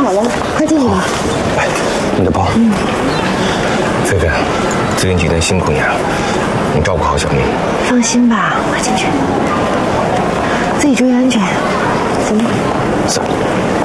好了，快进去吧。 哎，你的包。菲菲，最近几天辛苦你了，你照顾好小明。 放心吧，快进去，自己注意安全。行吗？ 走。